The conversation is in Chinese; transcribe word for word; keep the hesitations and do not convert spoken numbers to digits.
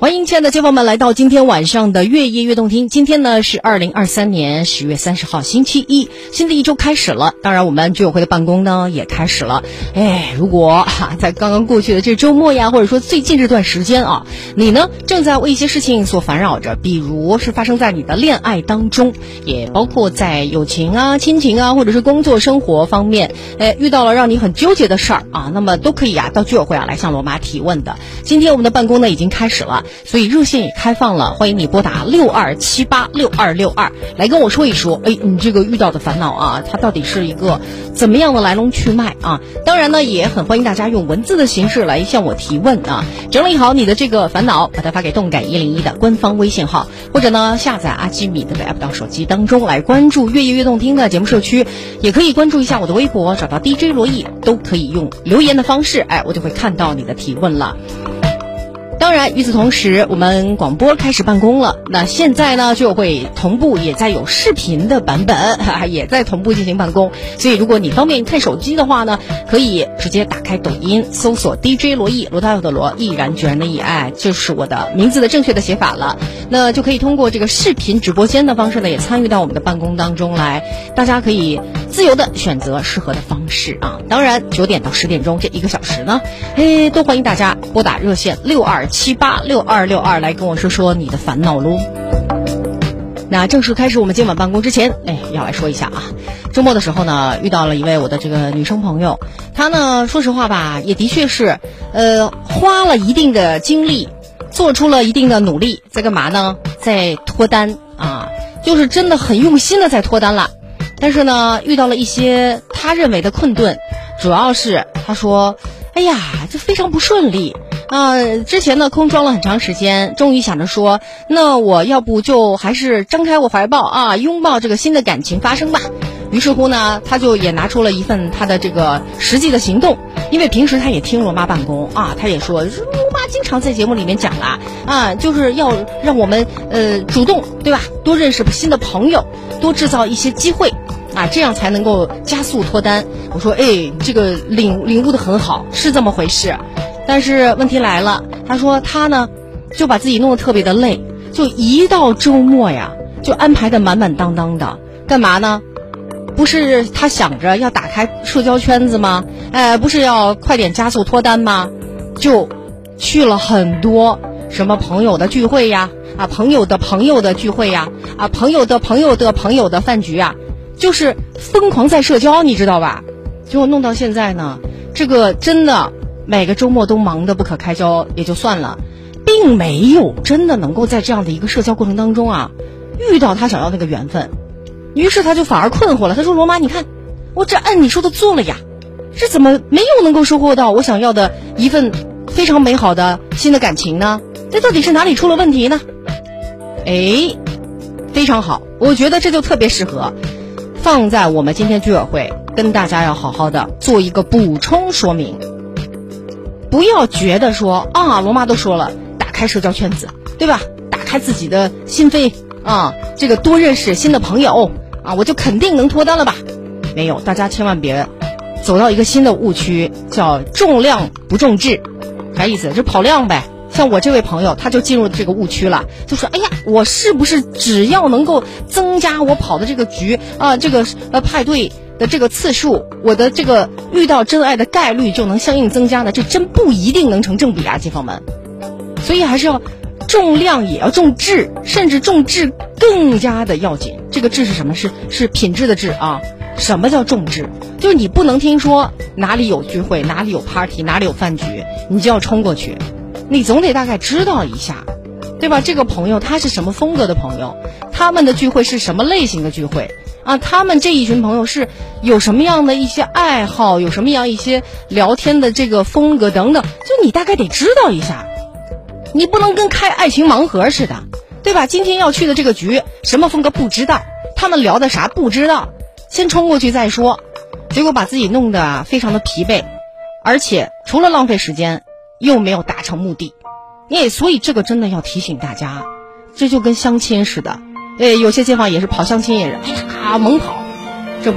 欢迎亲爱的街坊们来到今天晚上的越夜越动听。今天呢是二零二三年十月三十号星期一，新的一周开始了。当然我们居委会的办公呢也开始了。哎，如果、啊、在刚刚过去的这周末呀，或者说最近这段时间啊，你呢正在为一些事情所烦扰着，比如是发生在你的恋爱当中，也包括在友情啊、亲情啊，或者是工作生活方面，哎，遇到了让你很纠结的事儿啊，那么都可以啊到居委会啊来向罗妈提问的。今天我们的办公呢已经开始了，所以热线也开放了，欢迎你拨打六二七八六二六二来跟我说一说，哎，你这个遇到的烦恼啊，它到底是一个怎么样的来龙去脉啊？当然呢，也很欢迎大家用文字的形式来向我提问啊。整理好你的这个烦恼，把它发给动感一零一的官方微信号，或者呢下载阿基米德的 app 到手机当中来关注越夜越动听的节目社区，也可以关注一下我的微博，找到 D J 罗毅，都可以用留言的方式，哎，我就会看到你的提问了。当然与此同时，我们广播开始办公了，那现在呢就会同步也在有视频的版本也在同步进行办公，所以如果你方便看手机的话呢，可以直接打开抖音搜索 D J 罗毅，罗大佑的罗，毅然决然的毅，哎，就是我的名字的正确的写法了。那就可以通过这个视频直播间的方式呢，也参与到我们的办公当中来，大家可以自由的选择适合的方式啊。当然九点到十点钟这一个小时呢，哎，都欢迎大家拨打热线六二七八六二六二来跟我说说你的烦恼喽。那正式开始我们今晚办公之前，哎，要来说一下啊，周末的时候呢，遇到了一位我的这个女生朋友，她呢，说实话吧，也的确是，呃，花了一定的精力，做出了一定的努力，在干嘛呢？在脱单啊，就是真的很用心的在脱单了。但是呢，遇到了一些她认为的困顿，主要是她说，哎呀，这非常不顺利。啊，之前呢空装了很长时间，终于想着说，那我要不就还是张开我怀抱啊，拥抱这个新的感情发生吧。于是乎呢，他就也拿出了一份他的这个实际的行动，因为平时他也听罗妈办公啊，他也说罗妈经常在节目里面讲啦，啊，就是要让我们呃主动，对吧？多认识新的朋友，多制造一些机会啊，这样才能够加速脱单。我说，哎，这个领领悟的很好，是这么回事。但是问题来了，他说他呢就把自己弄得特别的累，就一到周末呀就安排的满满当当的。干嘛呢？不是他想着要打开社交圈子吗？哎，不是要快点加速脱单吗？就去了很多什么朋友的聚会呀，啊，朋友的朋友的聚会呀，啊，朋友的朋友的朋友的饭局呀，就是疯狂在社交，你知道吧？结果弄到现在呢，这个真的每个周末都忙得不可开交也就算了，并没有真的能够在这样的一个社交过程当中啊遇到他想要那个缘分。于是他就反而困惑了，他说，罗妈，你看我这按你说的做了呀，这怎么没有能够收获到我想要的一份非常美好的新的感情呢？这到底是哪里出了问题呢？哎，非常好，我觉得这就特别适合放在我们今天居委会跟大家要好好的做一个补充说明。不要觉得说啊，罗妈都说了，打开社交圈子，对吧？打开自己的心扉啊，这个多认识新的朋友啊，我就肯定能脱单了吧？没有，大家千万别走到一个新的误区，叫重量不重质。啥意思？就跑量呗。像我这位朋友，他就进入这个误区了，就说，哎呀，我是不是只要能够增加我跑的这个局啊，这个呃派对的这个次数，我的这个遇到真爱的概率就能相应增加呢？这真不一定能成正比啊，街坊们。所以还是要重量也要重质，甚至重质更加的要紧。这个质是什么？是是品质的质啊。什么叫重质？就是你不能听说哪里有聚会，哪里有 party， 哪里有饭局，你就要冲过去。你总得大概知道一下，对吧？这个朋友他是什么风格的朋友，他们的聚会是什么类型的聚会啊？他们这一群朋友是有什么样的一些爱好，有什么样一些聊天的这个风格等等，就你大概得知道一下。你不能跟开爱情盲盒似的，对吧？今天要去的这个局什么风格不知道，他们聊的啥不知道，先冲过去再说，结果把自己弄得非常的疲惫，而且除了浪费时间又没有达成目的。哎，所以这个真的要提醒大家，这就跟相亲似的。哎，有些街坊也是跑相亲也是，哎呀猛跑，